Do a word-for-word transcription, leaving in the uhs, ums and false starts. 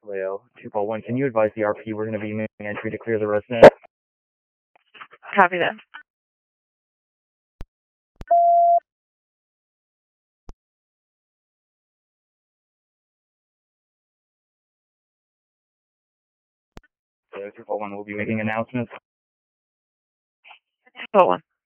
Leo, two call one, can you advise the R P we're going to be moving entry to clear the resident? Copy that. Leo, two call one, we'll be making announcements. Call one.